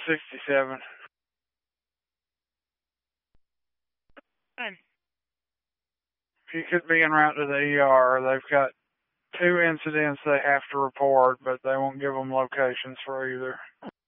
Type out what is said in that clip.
67. Fine. He could be en route to the ER. They've got 2 incidents they have to report, but they won't give them locations for either.